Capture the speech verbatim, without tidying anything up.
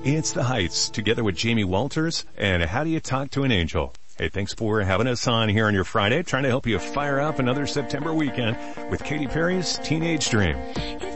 It's The Heights, together with Jamie Walters, and How Do You Talk to an Angel? Hey, thanks for having us on here on your Friday, trying to help you fire up another September weekend with Katy Perry's Teenage Dream.